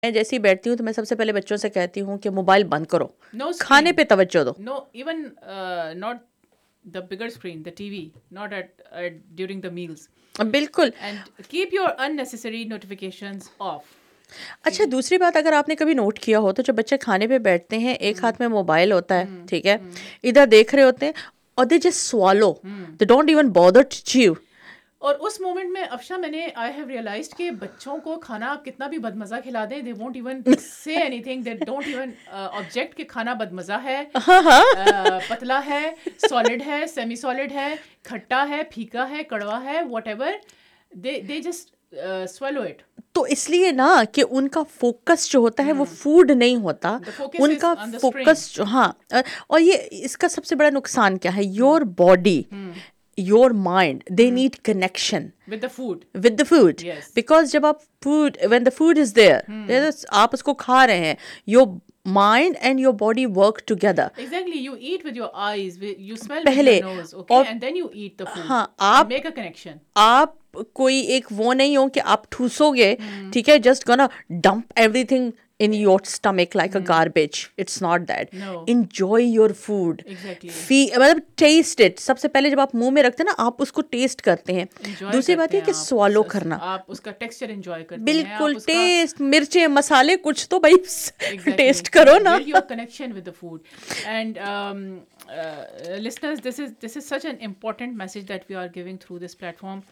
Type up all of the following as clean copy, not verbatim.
मैं जैसे ही बैठती हूँ तो मैं सबसे पहले बच्चों से कहती हूँ कि मोबाइल बंद करो, No खाने screen. पे तवज्जो दो। No, even not the bigger screen, the TV, not at during the meals. बिल्कुल। And keep your unnecessary notifications off. ठीक अच्छा, है. दूसरी बात, अगर आपने कभी नोट किया हो तो जब बच्चे खाने पे बैठते हैं, एक हाथ में मोबाइल होता है, ठीक है, इधर देख रहे होते हैं, और they just swallow, they don't even bother to chew. और उस मोमेंट में अफशा मैंने आई हैव रियलाइज्ड कि बच्चों को खाना आप कितना भी बदमज़ा खिला दें, they won't even say anything, they don't even object कि खाना बदमज़ा है, हाँ हाँ। पतला है, सॉलिड है, सेमी सॉलिड है, खट्टा है, फीका है, कड़वा है, whatever, they just swallow it. तो इसलिए ना कि उनका फोकस जो होता है वो फूड नहीं होता, The focus is उनका on the screen. फोकस जो, हाँ, और ये इसका सबसे बड़ा नुकसान क्या है, your body, your mind, they need connection With the food. with the food. Yes. Because जब आप food, when the food is there, आप उसको खा रहे हैं, your mind and your body work together. Exactly, you eat with your eyes, you smell पहले, with your nose, okay, और and then you eat the food. हाँ, And make a connection. आप कोई एक वो नहीं हो कि आप ठूसोगे, ठीक है, just gonna dump everything in your stomach like a garbage. It's not that. No. Enjoy your food. Exactly. मतलब taste it. सबसे पहले जब आप मुंह में रखते हैं ना, आप उसको टेस्ट करते हैं। Enjoy दूसरी बात करते है हैं कि आप, swallow करना, आप उसका टेक्सचर एंजॉय करते हैं, बिल्कुल, आप उसका टेस्ट, मिर्चें, मसाले, कुछ तो भाई Exactly. टेस्ट करो ना। Build your connection with the food. And listeners, this is such an important message that we are giving through this platform.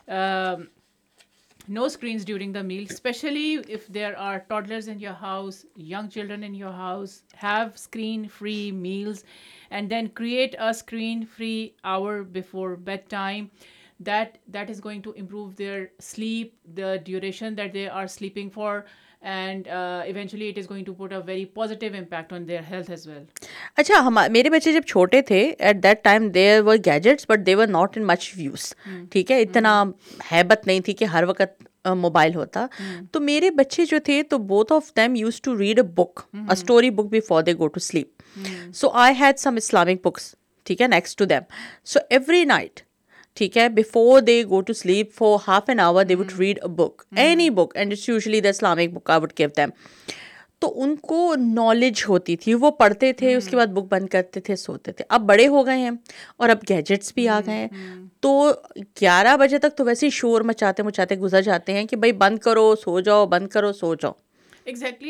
No screens during the meal, especially if there are toddlers in your house, young children in your house. Have screen-free meals, and then create a screen-free hour before bedtime. That is going to improve their sleep, the duration that they are sleeping for, and eventually it is going to put a very positive impact on their health as well. अच्छा, हम, मेरे बच्चे जब छोटे थे, at that time there were gadgets but they were not in much use, ठीक है, इतना हैबत नहीं थी कि हर वक्त मोबाइल होता। तो मेरे बच्चे जो थे, तो both of them use to read a book, a story book, before they go to sleep. So I had some Islamic books, ठीक है, next to them. So every night, ठीक है, before they go to sleep for half an hour, they would read a book, any book, and it's usually the Islamic book I would give them. तो उनको knowledge होती थी, वो पढ़ते थे, उसके बाद बुक बंद करते थे, सोते थे। अब बड़े हो गए हैं और अब गैजेट्स भी आ गए हैं, तो 11 बजे तक तो वैसे ही शोर मचाते मचाते गुजर जाते हैं कि भाई बंद करो सो जाओ, बंद करो सो जाओ। Exactly.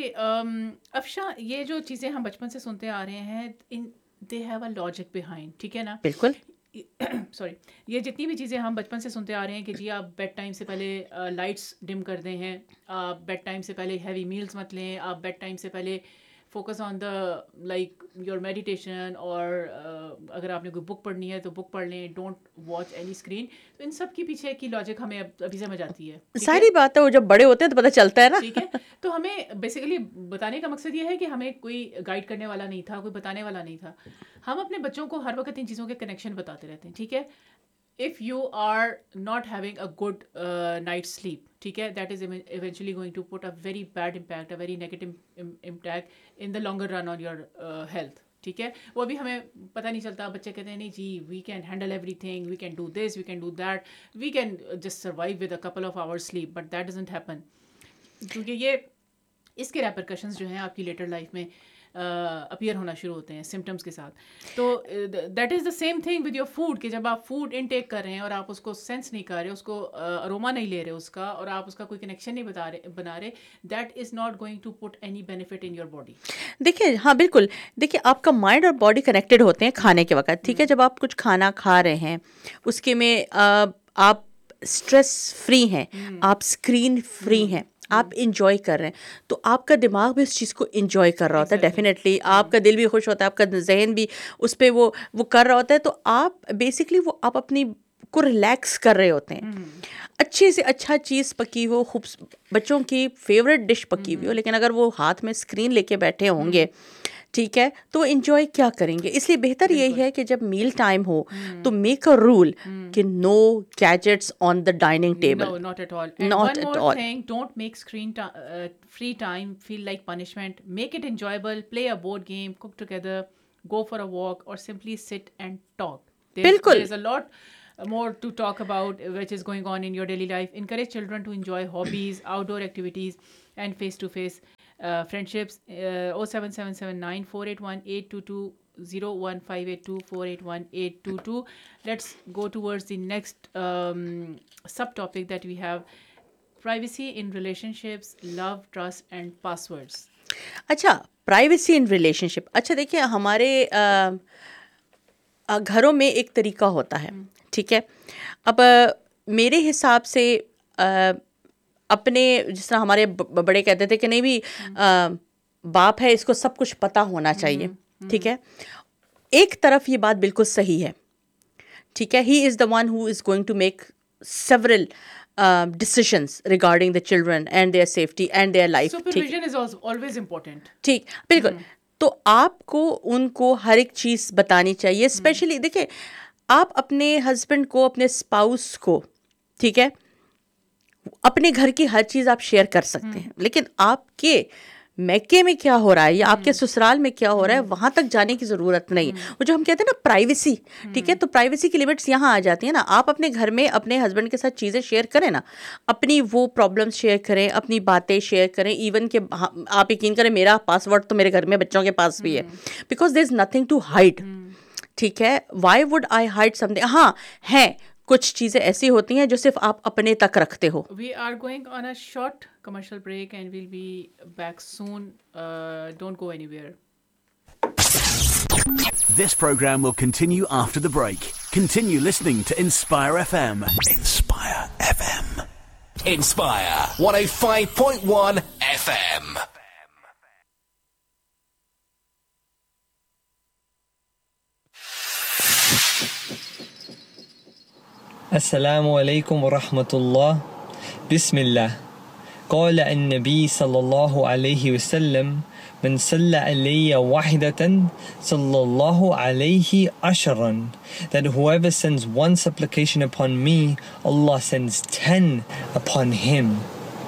अफशा, ये जो चीज़ें हम बचपन से सुनते आ रहे हैं, इन they have a logic behind, ठीक है ना? बिल्कुल। सॉरी, ये जितनी भी चीज़ें हम बचपन से सुनते आ रहे हैं कि जी आप बेड टाइम से पहले लाइट्स डिम कर दें हैं, आप बेड टाइम से पहले हैवी मील्स मत लें, आप बेड टाइम से पहले focus on the like your meditation, और अगर आपने कोई बुक पढ़नी है तो बुक पढ़ लें, डोंट वॉच एनी स्क्रीन। तो इन सब के पीछे की लॉजिक हमें अभी समझ आती है, ठीक है? सारी बात है, वो जब बड़े होते हैं तो पता चलता है ना। ठीक है, तो हमें बेसिकली बताने का मकसद ये है कि हमें कोई गाइड करने वाला नहीं था, कोई बताने वाला नहीं था। हम अपने बच्चों को हर वक्त इन चीज़ों के कनेक्शन बताते रहते हैं, ठीक है? If you are not having a good night sleep, ठीक है, that is eventually going to put a very bad impact, a very negative impact in the longer run on your health, ठीक है? वो अभी हमें पता नहीं चलता, बच्चे कहते हैं नहीं जी we can handle everything, we can do this, we can do that, we can just survive with a couple of hours sleep, but that doesn't happen, क्योंकि ये इसके रेपरकशंस जो हैं आपकी लेटर लाइफ में अपीयर होना शुरू होते हैं सिम्टम्स के साथ। तो that is the same thing with your food, कि जब आप फूड इनटेक कर रहे हैं और आप उसको सेंस नहीं कर रहे, उसको अरोमा नहीं ले रहे उसका, और आप उसका कोई कनेक्शन नहीं बना रहे, that is not going to put any benefit in your body. देखिए, हाँ बिल्कुल, देखिए आपका माइंड और बॉडी कनेक्टेड होते हैं खाने के वक्त, ठीक है, जब आप कुछ खाना खा रहे हैं उसके में आप स्ट्रेस फ्री हैं, आप स्क्रीन फ्री हैं, आप इंजॉय कर रहे हैं, तो आपका दिमाग भी उस चीज़ को इंजॉय कर रहा होता है, Exactly. डेफिनेटली आपका दिल भी खुश होता है, आपका जहन भी उस पर वो कर रहा होता है, तो आप बेसिकली वो आप अपनी को रिलैक्स कर रहे होते हैं। अच्छे से अच्छा चीज़ पकी हो, खूब बच्चों की फेवरेट डिश पकी हुई हो, लेकिन अगर वो हाथ में स्क्रीन लेके बैठे होंगे, ठीक है, तो एंजॉय क्या करेंगे? इसलिए बेहतर यही है कि जब मील टाइम हो तो मेक अ रूल कि no gadgets on the dining table. No, not at all. And Not one at more all. thing, don't make free time feel like punishment. Make it enjoyable. Play a board game, cook together, go for a walk, or simply sit and talk. बिल्कुल। There's a lot more to talk about which is going on in your daily life. Encourage children to enjoy hobbies, outdoor activities, and face-to-face friendships. 07779 481 822 01582 481 822. Let's go towards the next subtopic that we have: privacy in relationships, love, trust, and passwords. अच्छा, privacy in relationship. अच्छा देखिए, हमारे घरों में एक तरीका होता है, ठीक है. अब मेरे हिसाब से अपने, जिस तरह हमारे बड़े कहते थे कि नहीं भी बाप है, इसको सब कुछ पता होना चाहिए, ठीक है. एक तरफ ये बात बिल्कुल सही है, ठीक है. He is the one who is going to make several decisions regarding the children and their safety and their life. Supervision is always important. ठीक, बिल्कुल. तो आपको उनको हर एक चीज़ बतानी चाहिए. स्पेशली देखिए, आप अपने हस्बैंड को, अपने स्पाउस को, ठीक है, अपने घर की हर चीज़ आप शेयर कर सकते हैं, लेकिन आपके मैके में क्या हो रहा है या आपके ससुराल में क्या हो रहा है, वहाँ तक जाने की ज़रूरत नहीं है. वो जो हम कहते हैं ना प्राइवेसी, ठीक है, तो प्राइवेसी की लिमिट्स यहाँ आ जाती है ना. आप अपने घर में अपने हस्बैंड के साथ चीज़ें शेयर करें ना, अपनी वो प्रॉब्लम्स शेयर करें, अपनी बातें शेयर करें. इवन कि आप यकीन करें, मेरा पासवर्ड तो मेरे घर में बच्चों के पास भी है, because there is nothing to hide, ठीक है. Why would I hide something? हाँ है, कुछ चीज़ें ऐसी होती हैं जो सिर्फ आप अपने तक रखते हो. We are going on a short commercial break and we'll be back soon. Don't go anywhere. This program will continue after the break. Continue listening to Inspire FM. Inspire FM. Inspire 105.1 FM. السلام عليكم ورحمة الله. بسم الله. قال النبي صلى الله عليه وسلم: من صلى علي واحدة صلى الله عليه عشرا. That whoever sends one supplication upon me, Allah sends 10 upon him.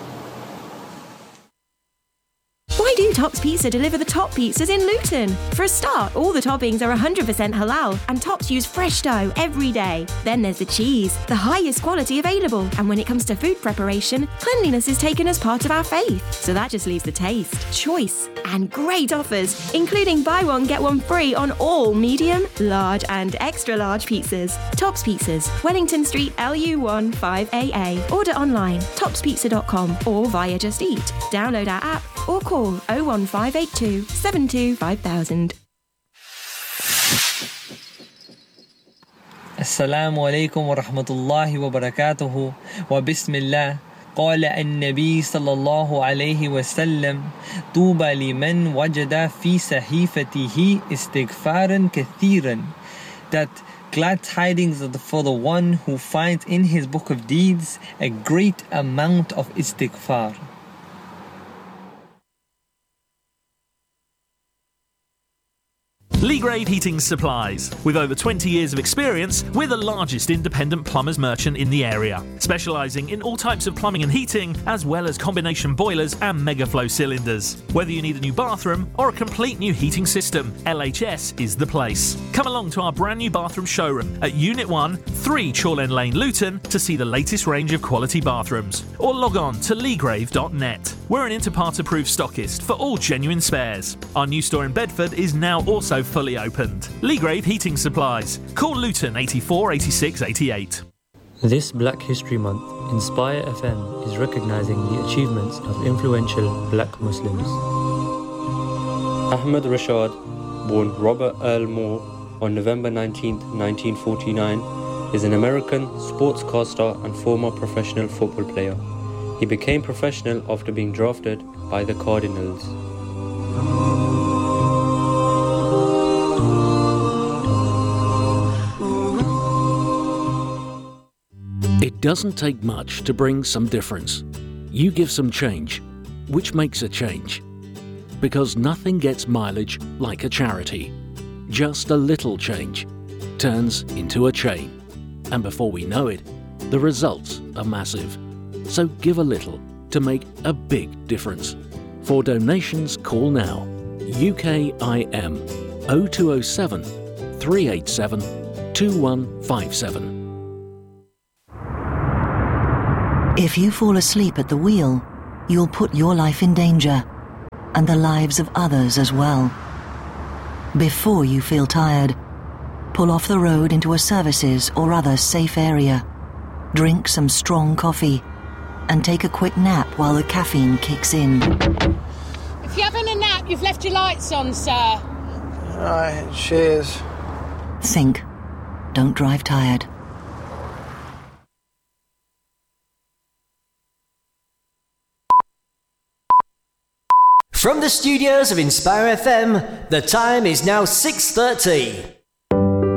Why do Tops Pizza deliver the top pizzas in Luton? For a start, all the toppings are 100% halal and Tops use fresh dough every day. Then there's the cheese, the highest quality available. And when it comes to food preparation, cleanliness is taken as part of our faith. So that just leaves the taste, choice and great offers, including buy one get one free on all medium, large and extra large pizzas. Tops Pizzas, Wellington Street, LU1 5AA. Order online, topspizza.com or via Just Eat. Download our app or call 01582 72 5000. السلام عليكم ورحمة الله وبركاته. وبسم الله. قال النبي صلى الله عليه وسلم: طوبى لمن وجد في صحيفته استغفارا كثيرا. That glad tidings are for the one who finds in his book of deeds a great amount of istighfar. Legrave Heating Supplies. With over 20 years of experience, we're the largest independent plumbers merchant in the area, specialising in all types of plumbing and heating, as well as combination boilers and megaflow cylinders. Whether you need a new bathroom or a complete new heating system, LHS is the place. Come along to our brand new bathroom showroom at Unit 1, 3 Chorlend Lane, Luton, to see the latest range of quality bathrooms, or log on to legrave.net. We're an Interpart approved stockist for all genuine spares. Our new store in Bedford is now also fully opened. Legrave Heating Supplies. Call Luton 84 86 88. This Black History Month, Inspire FM is recognising the achievements of influential black Muslims. Ahmad Rashad, born Robert Earl Moore on November 19, 1949, is an American sportscaster and former professional football player. He became professional after being drafted by the Cardinals. It doesn't take much to bring some difference. You give some change, which makes a change. Because nothing gets mileage like a charity. Just a little change turns into a chain. And before we know it, the results are massive. So give a little to make a big difference. For donations, call now. UKIM 0207 387 2157. If you fall asleep at the wheel, you'll put your life in danger, and the lives of others as well. Before you feel tired, pull off the road into a services or other safe area. Drink some strong coffee, and take a quick nap while the caffeine kicks in. If you're having a nap, you've left your lights on, sir. Alright, cheers. Think. Don't drive tired. From the studios of Inspire FM, the time is now 6:30.